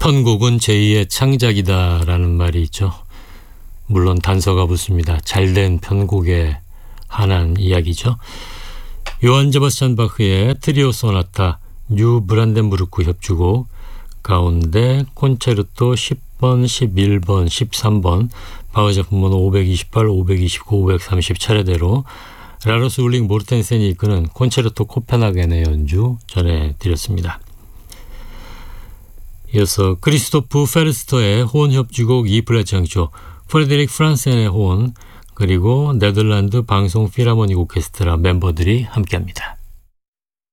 편곡은 제2의 창작이다라는 말이 있죠. 물론 단서가 붙습니다. 잘된 편곡에 한한 이야기죠. 요한 세바스찬 바흐의 트리오 소나타 뉴 브란덴부르크 협주곡 가운데 콘체르토 10번, 11번, 13번 바흐 작품 번호 528, 529, 530 차례대로 라로스 울링 모르텐센이 이끄는 콘체르토 코펜하겐의 연주 전해드렸습니다. 이어서 크리스토프 페르스터의 호은 협주곡 E 플랫 장조, 프레데릭 프란센의 호은, 그리고 네덜란드 방송 필하모닉 오케스트라 멤버들이 함께합니다.